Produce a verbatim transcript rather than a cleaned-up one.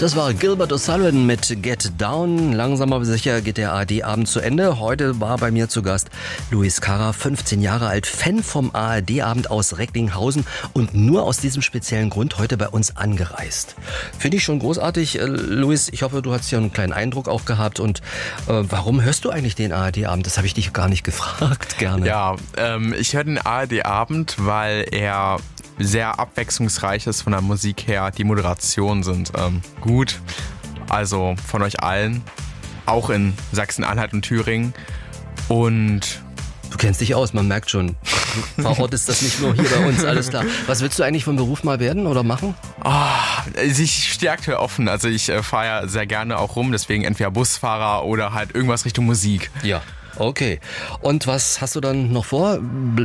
Das war Gilbert O'Sullivan mit Get Down. Langsam aber sicher geht der A R D-Abend zu Ende. Heute war bei mir zu Gast Luis Carra, fünfzehn Jahre alt, Fan vom A R D-Abend aus Recklinghausen und nur aus diesem speziellen Grund heute bei uns angereist. Finde ich schon großartig. Äh, Luis, ich hoffe, du hast hier einen kleinen Eindruck auch gehabt. Und äh, warum hörst du eigentlich den A R D-Abend? Das habe ich dich gar nicht gefragt, gerne. Ja, ähm, ich höre den A R D-Abend, weil er sehr abwechslungsreich ist von der Musik her. Die Moderationen sind ähm, gut, also von euch allen, auch in Sachsen-Anhalt und Thüringen. Und du kennst dich aus, man merkt schon. Du verortest das nicht nur hier bei uns, alles klar. Was willst du eigentlich vom Beruf mal werden oder machen? Oh, ich stehe aktuell offen, also ich äh, fahre ja sehr gerne auch rum, deswegen entweder Busfahrer oder halt irgendwas Richtung Musik. Ja. Okay. Und was hast du dann noch vor?